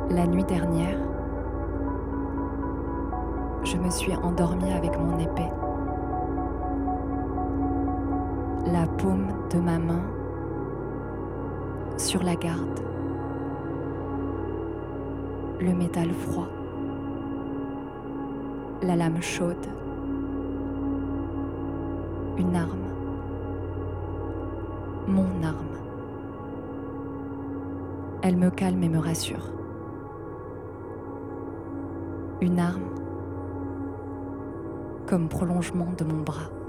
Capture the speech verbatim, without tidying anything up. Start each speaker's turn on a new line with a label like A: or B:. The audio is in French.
A: La nuit dernière, je me suis endormie avec mon épée. La paume de ma main sur la garde. Le métal froid. La lame chaude. Une arme. Mon arme. Elle me calme et me rassure. Une arme comme prolongement de mon bras.